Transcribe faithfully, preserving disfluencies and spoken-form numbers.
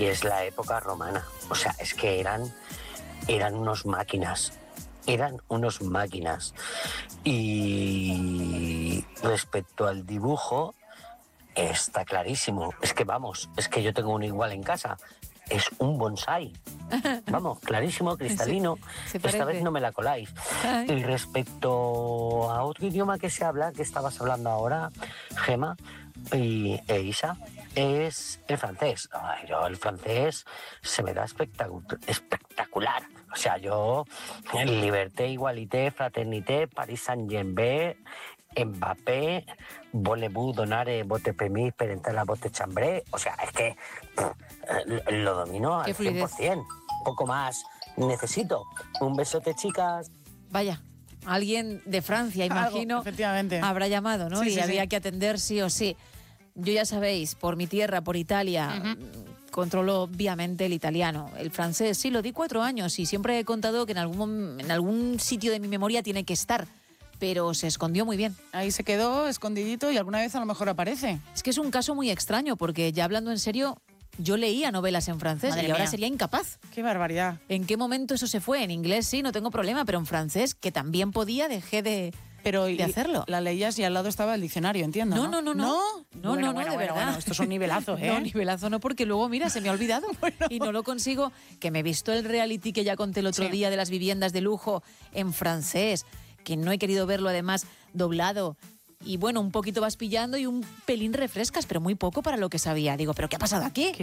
y es la época romana. O sea, es que eran, eran unos máquinas. Eran unos máquinas. Y respecto al dibujo, está clarísimo. Es que vamos, es que yo tengo uno igual en casa. Es un bonsai. Vamos, clarísimo, cristalino. Se Esta parece. vez no me la coláis. Ay. Y respecto a otro idioma que se habla, que estabas hablando ahora, Gema y e Isa, es el francés. Ay, yo el francés se me da espectacu- espectacular. O sea, yo, liberté, igualité, fraternité, Paris Saint-Germain, Mbappé, voulez-vous donare votre permis per entrar a votre chambre. O sea, es que pff, lo domino al Qué cien por fluidez. ciento. Poco más necesito. Un besote, chicas. Vaya, alguien de Francia, imagino, Algo, efectivamente. habrá llamado, ¿no? Sí, y sí, había sí. que atender sí o sí. Yo ya sabéis, por mi tierra, por Italia, Ujú. controlo obviamente el italiano. El francés, sí, lo di cuatro años y siempre he contado que en algún, mom- en algún sitio de mi memoria tiene que estar, pero se escondió muy bien. Ahí se quedó escondidito y alguna vez a lo mejor aparece. Es que es un caso muy extraño porque, ya hablando en serio, yo leía novelas en francés Madre y ahora mía. sería incapaz. Qué barbaridad. ¿En qué momento eso se fue? En inglés sí, no tengo problema, pero en francés, que también podía, dejé de, Pero de y- hacerlo. La leías y al lado estaba el diccionario, entiendo. No, No, no, no, no. No, No, Bueno, no, no, bueno, de bueno, verdad. bueno, esto es un nivelazo, ¿eh? No, nivelazo no, porque luego, mira, se me ha olvidado. Y no lo consigo. Que me he visto el reality que ya conté el otro Sí. día de las viviendas de lujo en francés, que no he querido verlo además doblado. Y bueno, un poquito vas pillando y un pelín refrescas, pero muy poco para lo que sabía. Digo, ¿pero qué ha pasado aquí?